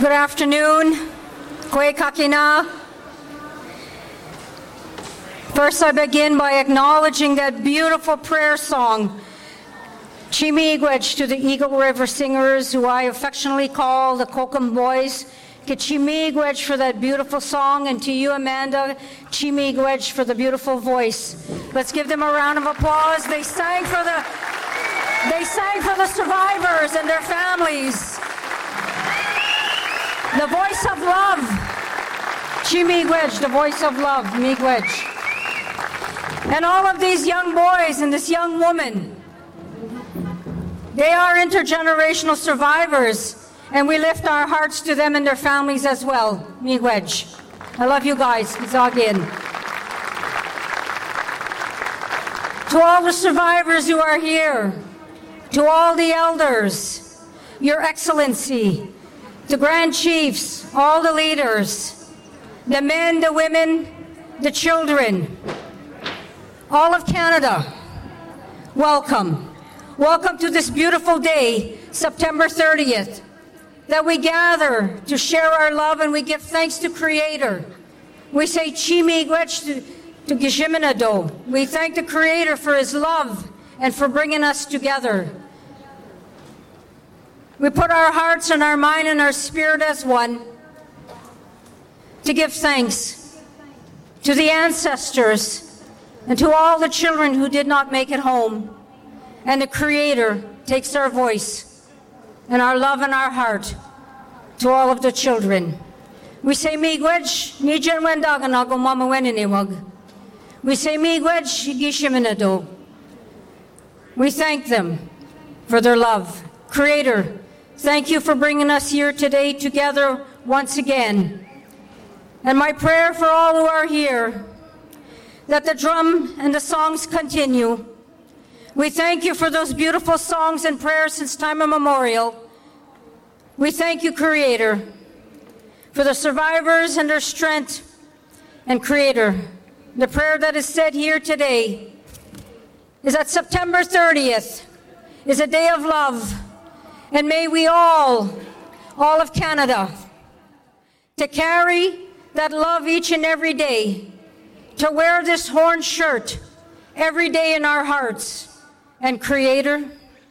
Good afternoon. Koe kakina. First, I begin by acknowledging that beautiful prayer song, Chimigwech, to the Eagle River Singers, who I affectionately call the Kokum Boys. Chimigwech for that beautiful song, and to you, Amanda, Chimigwech for the beautiful voice. Let's give them a round of applause. They sang for the survivors and their families. The voice of love. Chimigwech, the voice of love, Miigwech. And all of these young boys and this young woman, they are intergenerational survivors, and we lift our hearts to them and their families as well. Miigwech. I love you guys. Zagin. To all the survivors who are here, to all the elders, Your Excellency, the Grand Chiefs, all the leaders, the men, the women, the children, all of Canada, welcome. Welcome to this beautiful day, September 30th, that we gather to share our love and we give thanks to Creator. We say Chimigwech to Gishiminado. We thank the Creator for His love and for bringing us together. We put our hearts and our mind and our spirit as one to give thanks to the ancestors and to all the children who did not make it home. And the Creator takes our voice and our love and our heart to all of the children. We say Miigwech, Nijan Wendaganago Mama Weninewag. We say Miigwech, Gishiminado. We thank them for their love. Creator, thank you for bringing us here today together once again. And my prayer for all who are here, that the drum and the songs continue. We thank you for those beautiful songs and prayers since time immemorial. We thank you, Creator, for the survivors and their strength. And Creator, the prayer that is said here today is that September 30th is a day of love. And may we all of Canada, to carry that love each and every day, to wear this horn shirt every day in our hearts. And Creator,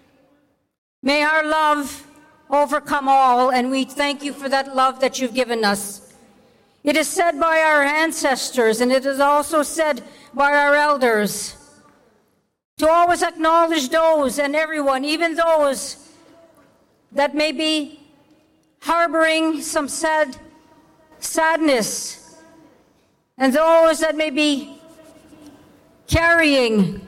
may our love overcome all, and we thank you for that love that you've given us. It is said by our ancestors, and it is also said by our elders, to always acknowledge those and everyone, even those that may be harboring some sadness, and those that may be carrying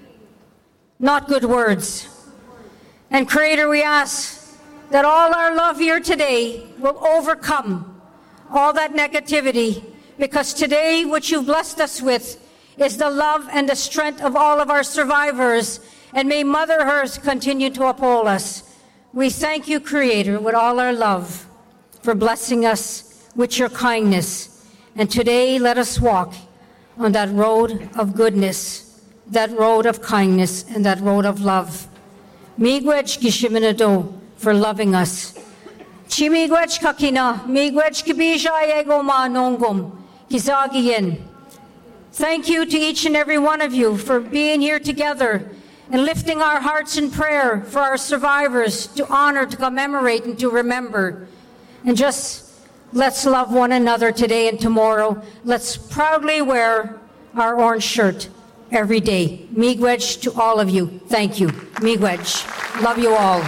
not good words. And Creator, we ask that all our love here today will overcome all that negativity, because today what you've blessed us with is the love and the strength of all of our survivors, and may Mother Earth continue to uphold us. We thank you, Creator, with all our love for blessing us with your kindness. And today let us walk on that road of goodness, that road of kindness, and that road of love. Miigwech Gishiminado for loving us. Chimigwech kakina, Miigwech kibija yegoma nongom, Kizagiyen. Thank you to each and every one of you for being here together and lifting our hearts in prayer for our survivors, to honor, to commemorate, and to remember. And just let's love one another today and tomorrow. Let's proudly wear our orange shirt every day. Miigwech to all of you. Thank you. Miigwech. Love you all.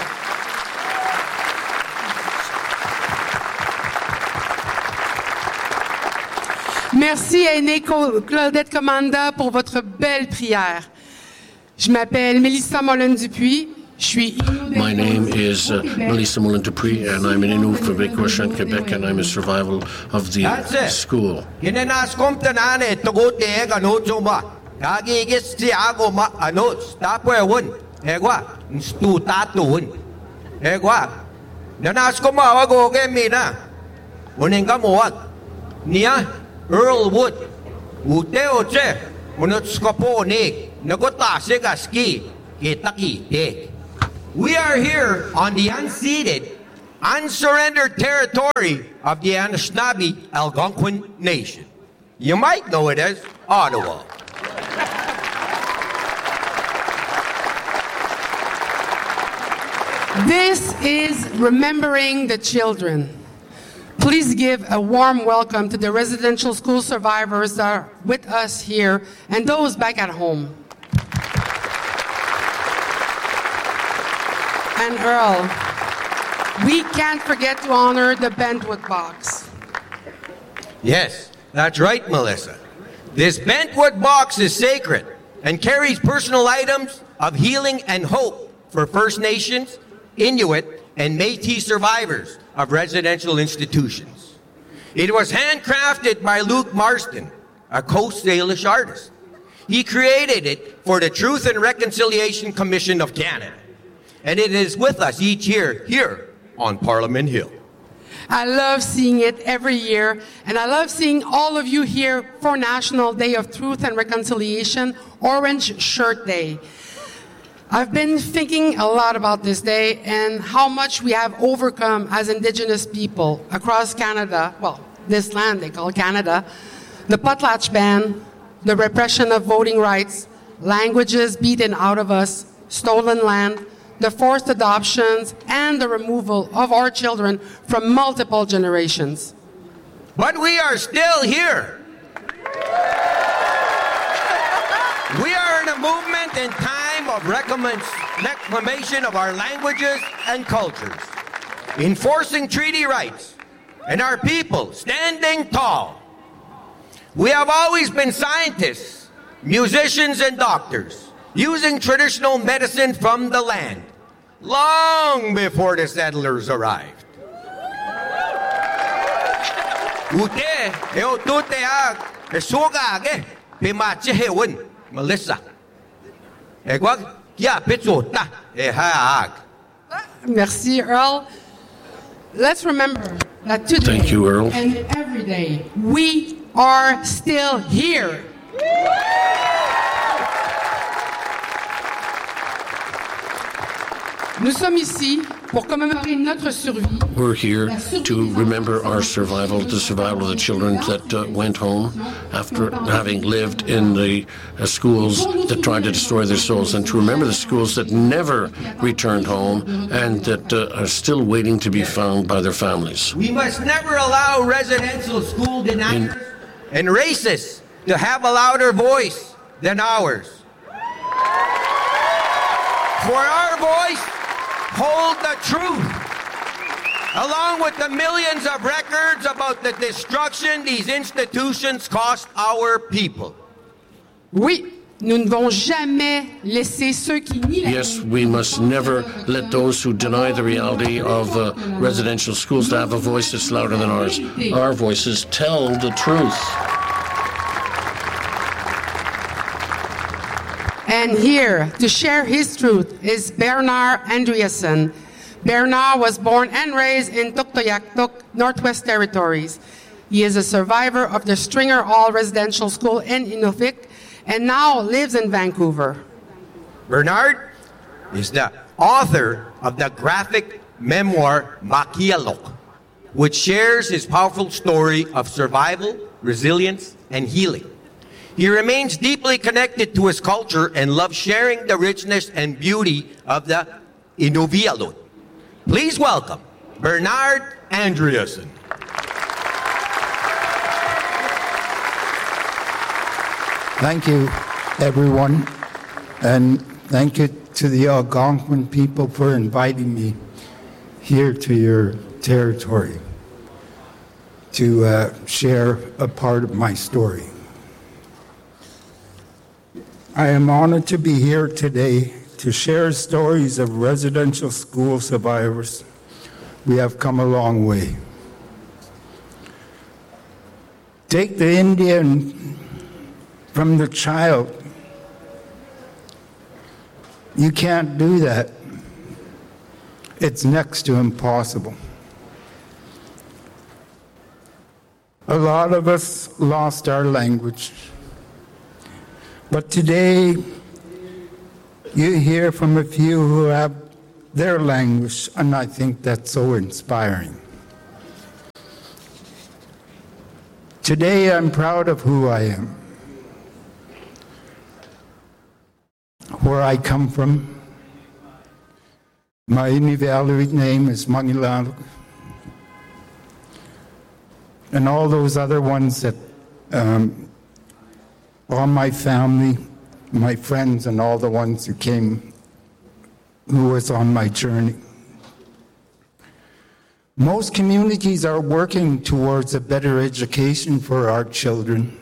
Merci Aînée Claudette Commanda pour votre belle prière. Je m'appelle Mélissa Mollen-Dupuis. My name is Melissa Mullen-Dupuis, and I'm an Innu from Quebec, Quebec, and I'm a survival of the school. Earl Wood, Uteoche, Unotskopone, Nagota Segaski, Ketaki. We are here on the unceded unsurrendered territory of the Anishinaabe Algonquin Nation. You might know it as Ottawa. This is Remembering the Children. Please give a warm welcome to the residential school survivors that are with us here and those back at home. And Earl, we can't forget to honor the Bentwood box. Yes, that's right, Melissa. This Bentwood box is sacred and carries personal items of healing and hope for First Nations, Inuit, and Métis survivors of residential institutions. It was handcrafted by Luke Marston, a Coast Salish artist. He created it for the Truth and Reconciliation Commission of Canada. And it is with us each year here on Parliament Hill. I love seeing it every year, and I love seeing all of you here for National Day of Truth and Reconciliation, Orange Shirt Day. I've been thinking a lot about this day and how much we have overcome as Indigenous people across Canada, well, this land they call Canada, the potlatch ban, the repression of voting rights, languages beaten out of us, stolen land, the forced adoptions, and the removal of our children from multiple generations. But we are still here. We are in a movement in time of reclamation of our languages and cultures, enforcing treaty rights, and our people standing tall. We have always been scientists, musicians, and doctors, using traditional medicine from the land, long before the settlers arrived. Ute eotute ag esuga pimache hewin Melissa. Egwag ya pitsota ag. Merci, Earl. Let's remember that today Thank you, Earl. and every day we are still here. Nous sommes ici pour commémorer notre survie. We're here to remember our survival, the survival of the children that went home after having lived in the schools that tried to destroy their souls, and to remember the schools that never returned home and that are still waiting to be found by their families. We must never allow residential school deniers and racists to have a louder voice than ours. For our voice, hold the truth, along with the millions of records about the destruction these institutions cost our people. Oui, nous ne devons jamais laisser ceux qui nient la Yes, we must never let those who deny the reality of residential schools to have a voice that's louder than ours. Our voices tell the truth. And here to share his truth is Bernard Andreasen. Bernard was born and raised in Tuktoyaktuk, Northwest Territories. He is a survivor of the Stringer Hall Residential School in Inuvik and now lives in Vancouver. Bernard is the author of the graphic memoir Makialok, which shares his powerful story of survival, resilience, and healing. He remains deeply connected to his culture and loves sharing the richness and beauty of the Inuvialut. Please welcome Bernard Andreasen. Thank you, everyone, and thank you to the Algonquin people for inviting me here to your territory to share a part of my story. I am honored to be here today to share stories of residential school survivors. We have come a long way. Take the Indian from the child. You can't do that. It's next to impossible. A lot of us lost our language. But today, you hear from a few who have their language, and I think that's so inspiring. Today, I'm proud of who I am, where I come from. My Inuvialuit name is Mangilaluk, and all those other ones that all my family, my friends, and all the ones who came, who was on my journey. Most communities are working towards a better education for our children.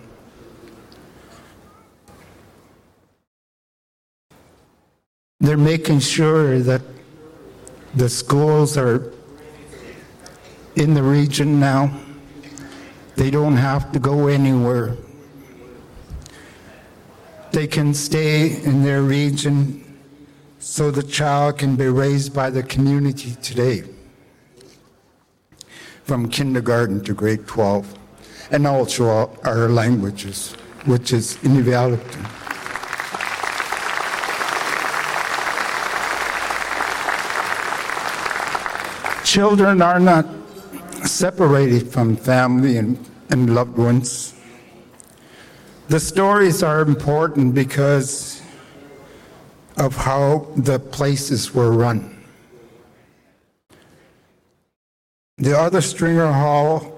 They're making sure that the schools are in the region now. They don't have to go anywhere. They can stay in their region so the child can be raised by the community today, from kindergarten to grade 12, and also our languages, which is Inuvialuit. Children are not separated from family and loved ones. The stories are important because of how the places were run. The other Stringer Hall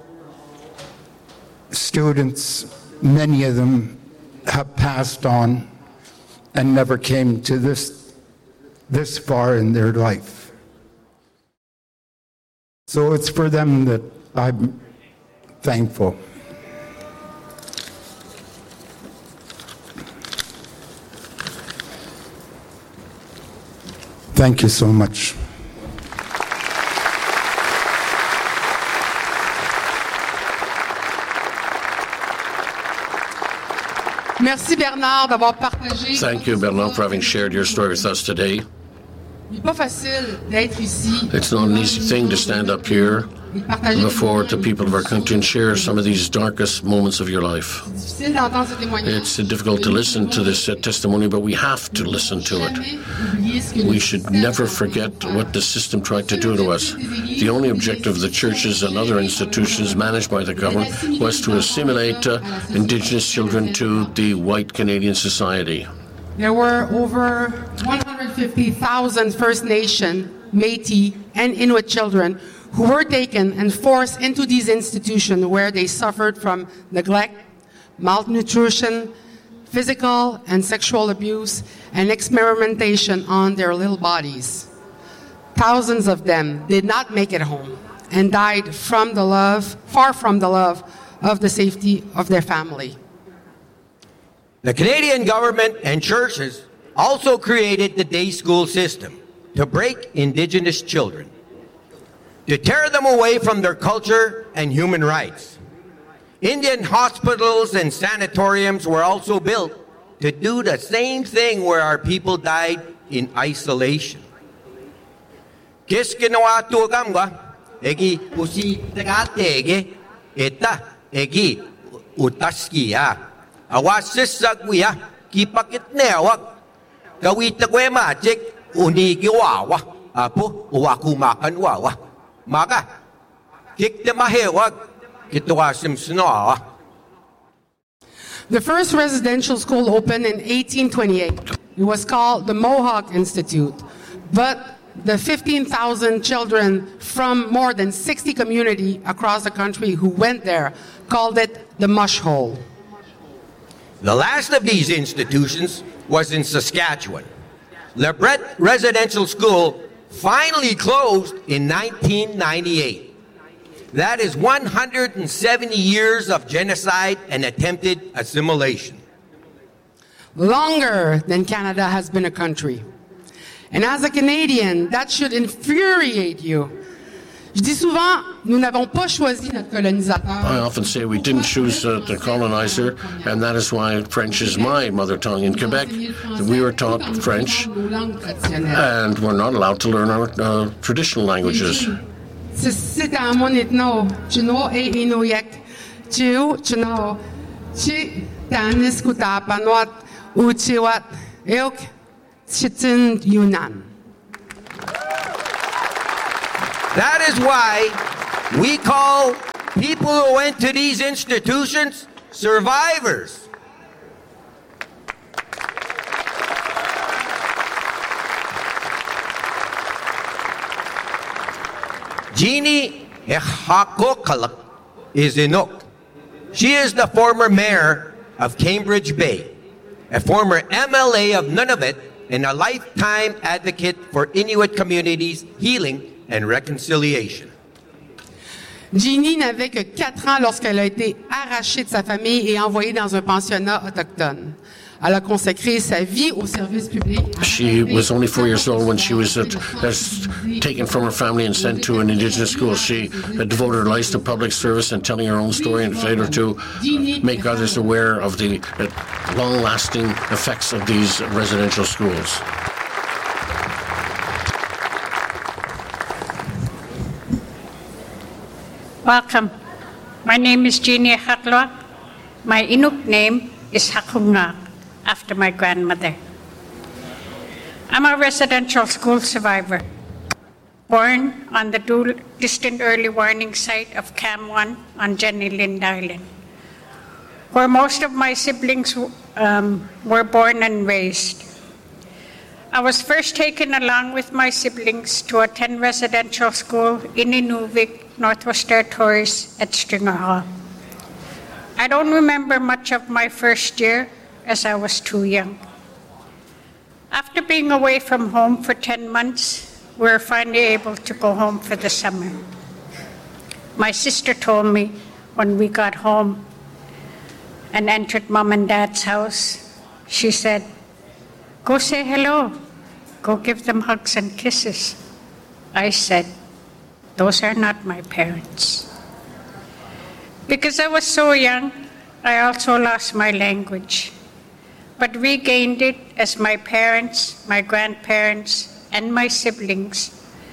students, many of them have passed on and never came to this far in their life. So it's for them that I'm thankful. Thank you so much. Merci Bernard d'avoir partagé. Thank you, Bernard, for having shared your story with us today. Il n'est pas facile d'être ici. It's not an easy thing to stand up here before the people of our country and share some of these darkest moments of your life. C'est difficile d'entendre ce témoignage. It's difficult to listen to this testimony, but we have to listen to it. We should never forget what the system tried to do to us. The only objective of the churches and other institutions managed by the government was to assimilate Indigenous children to the white Canadian society. There were over 150,000 First Nation, Métis, and Inuit children who were taken and forced into these institutions where they suffered from neglect, malnutrition, physical and sexual abuse, and experimentation on their little bodies. Thousands of them did not make it home and died from the love, far from the love of the safety of their family. The Canadian government and churches also created the day school system to break Indigenous children, to tear them away from their culture and human rights. Indian hospitals and sanatoriums were also built to do the same thing where our people died in isolation. Kis ginawa tuagam ba? Egi usi tagatege eta egi utaskiya. Awasisagwiya kipakit newak kawitagwe majik unigiwawa apo uwakumakan wawa maga kiktemahewak kituwasim sinawa. The first residential school opened in 1828. It was called the Mohawk Institute, but the 15,000 children from more than 60 communities across the country who went there called it the Mush Hole. The last of these institutions was in Saskatchewan. Lebret Residential School finally closed in 1998. That is 170 years of genocide and attempted assimilation. Longer than Canada has been a country. And as a Canadian, that should infuriate you. Je dis souvent, nous n'avons pas choisi notre colonisateur. I often say we didn't choose the colonizer, and that is why French is my mother tongue. In Quebec, we were taught French, and we're not allowed to learn our traditional languages. C'est à mon etno, chino e inuyak, chiu chino, chi tanis kutapanwat, uchiwat, eok chitin Yunnan. That is why we call people who went to these institutions survivors. Jeannie Ehakokalak is Inuk. She is the former mayor of Cambridge Bay, a former MLA of Nunavut, and a lifetime advocate for Inuit communities, healing and reconciliation. Jeannie n'avait que 4 ans lorsqu'elle a été arrachée de sa famille et envoyée dans un pensionnat autochtone. Elle a consacré sa vie au service public. She was only 4 years old when she was taken from her family and sent to an Indigenous school. She devoted her life to public service and telling her own story and failure to make others aware of the long-lasting effects of these residential schools. Welcome. My name is Jeannie Haklwa. My Inuk name is Hakungak, after my grandmother. I'm a residential school survivor, born on the distant early warning site of Cam 1 on Jenny Lind Island, where most of my siblings were born and raised. I was first taken along with my siblings to attend residential school in Inuvik, Northwest Territories at Stringer Hall. I don't remember much of my first year as I was too young. After being away from home for 10 months, we were finally able to go home for the summer. My sister told me when we got home and entered Mom and Dad's house, she said, "Go say hello. Go give them hugs and kisses." I said, "Those are not my parents." Because I was so young, I also lost my language, but regained it as my parents, my grandparents, and my siblings,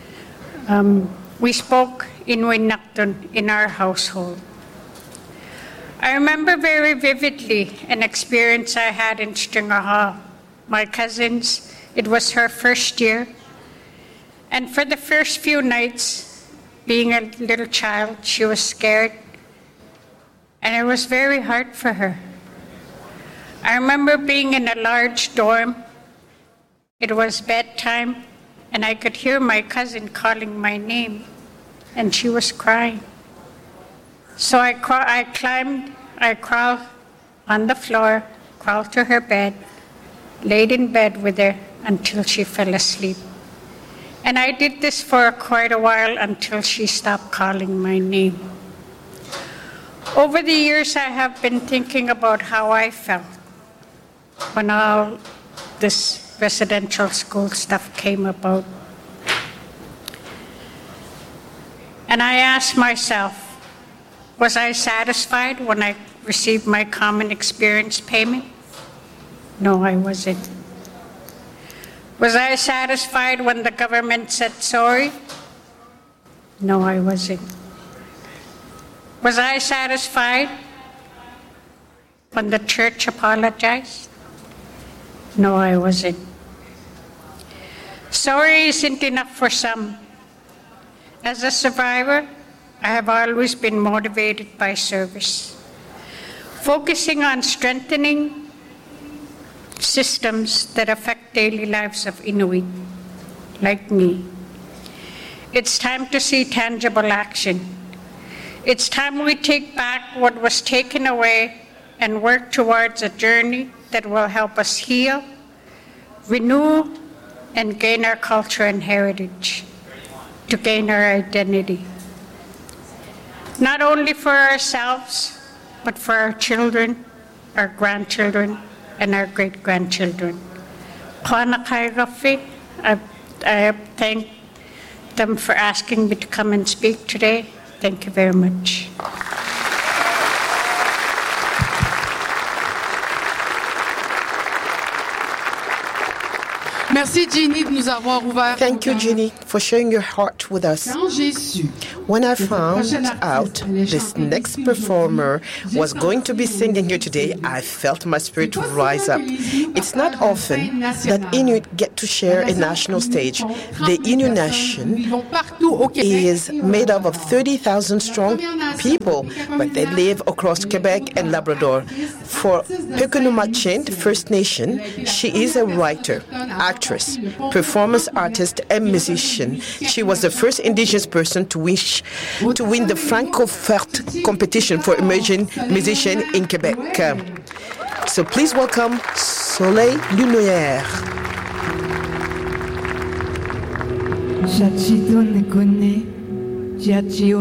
we spoke Inuit Nakton in our household. I remember very vividly an experience I had in Stringer Hall. My cousins, it was her first year, and for the first few nights, being a little child, she was scared, and it was very hard for her. I remember being in a large dorm. It was bedtime, and I could hear my cousin calling my name, and she was crying. So I crawled on the floor, crawled to her bed, laid in bed with her until she fell asleep. And I did this for quite a while until she stopped calling my name. Over the years, I have been thinking about how I felt when all this residential school stuff came about. And I asked myself, was I satisfied when I received my common experience payment? No, I wasn't. Was I satisfied when the government said sorry? No, I wasn't. Was I satisfied when the church apologized? No, I wasn't. Sorry isn't enough for some. As a survivor, I have always been motivated by service, focusing on strengthening systems that affect daily lives of Inuit, like me. It's time to see tangible action. It's time we take back what was taken away and work towards a journey that will help us heal, renew, and gain our culture and heritage, to gain our identity. Not only for ourselves, but for our children, our grandchildren, and our great-grandchildren. I thank them for asking me to come and speak today. Thank you very much. Merci, Jeannie, de nous avoir ouvert. Thank you, Jeannie, for sharing your heart with us. Quand j'ai su When I found out this next performer was going to be singing here today, I felt my spirit rise up. It's not often that Inuit get to share a national stage. The Innu Nation is made up of 30,000 strong people, but they live across Quebec and Labrador. For Pequenumachin, First Nation, she is a writer, actress, performance artist, and musician. She was the first Indigenous person to win the Francoferte competition for emerging musician in Quebec. So please welcome Soleil Lumière.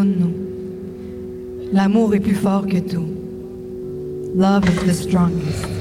L'amour est plus fort que tout. Love is the strongest.